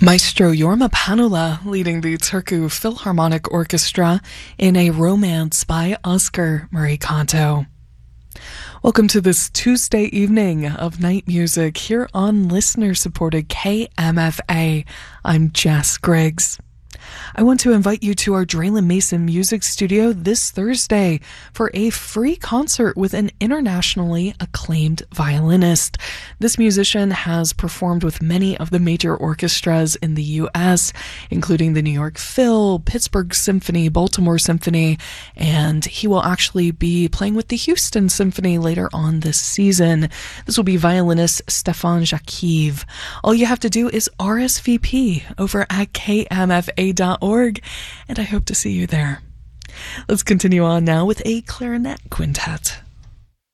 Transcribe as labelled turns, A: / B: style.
A: Maestro Jorma Panula leading the Turku Philharmonic Orchestra in A Romance by Oscar Marie Canto. Welcome to this Tuesday evening of night music here on listener-supported KMFA. I'm Jess Griggs. I want to invite you to our Draylen Mason Music Studio this Thursday for a free concert with an internationally acclaimed violinist. This musician has performed with many of the major orchestras in the U.S., including the New York Phil, Pittsburgh Symphony, Baltimore Symphony, and he will actually be playing with the Houston Symphony later on this season. This will be violinist Stefan Jakiv. All you have to do is RSVP over at KMFA.org, and I hope to see you there. Let's continue on now with a clarinet quintet.